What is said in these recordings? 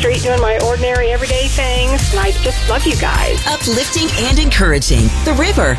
street doing my ordinary everyday things, and I just love you guys. Uplifting and encouraging. The River.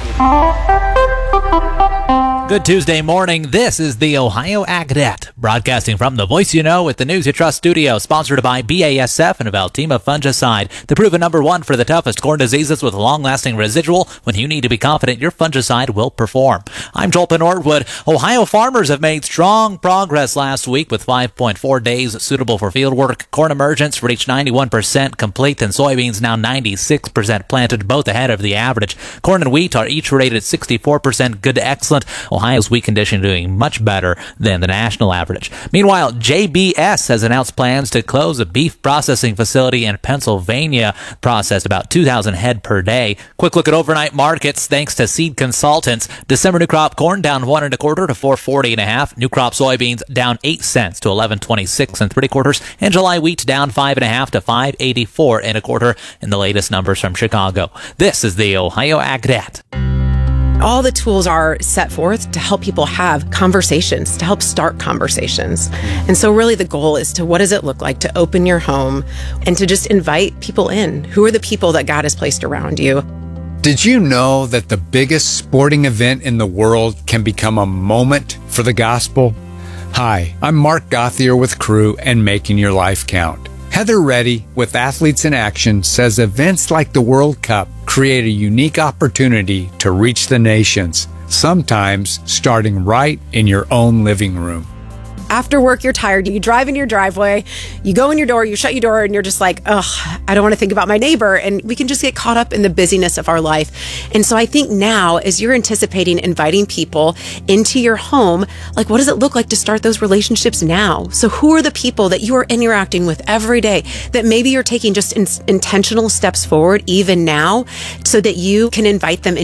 Good Tuesday morning. This is the Ohio Ag Cadet, broadcasting from the Voice You Know with the News You Trust studio, sponsored by BASF and Valtima Fungicide, the proven #1 for the toughest corn diseases with long-lasting residual. When you need to be confident your fungicide will perform. I'm Joel Norwood. Ohio farmers have made strong progress last week with 5.4 days suitable for field work. Corn emergence reached 91% complete, and soybeans now 96% planted, both ahead of the average. Corn and wheat are each rated 64% good to excellent. Ohio's wheat condition doing much better than the national average. Meanwhile, JBS has announced plans to close a beef processing facility in Pennsylvania, processed about 2,000 head per day. Quick look at overnight markets thanks to Seed Consultants. December new crop corn down 1 1/4 to 4.40 1/2. New crop soybeans down 8 cents to 11.26 3/4, and July wheat down 5 1/2 to 5.84 1/4 in the latest numbers from Chicago. This is the Ohio Ag Cadet. All the tools are set forth to help people have conversations, to help start conversations. And so really the goal is to, what does it look like to open your home and to just invite people in? Who are the people that God has placed around you? Did you know that the biggest sporting event in the world can become a moment for the gospel? Hi, I'm Mark Gothier with Crew and Making Your Life Count. Heather Reddy with Athletes in Action says events like the World Cup create a unique opportunity to reach the nations, sometimes starting right in your own living room. After work, you're tired. You drive in your driveway, you go in your door, you shut your door, and you're just like, ugh, I don't want to think about my neighbor. And we can just get caught up in the busyness of our life. And so I think now, as you're anticipating inviting people into your home, like, what does it look like to start those relationships now? So who are the people that you are interacting with every day that maybe you're taking just intentional steps forward even now so that you can invite them into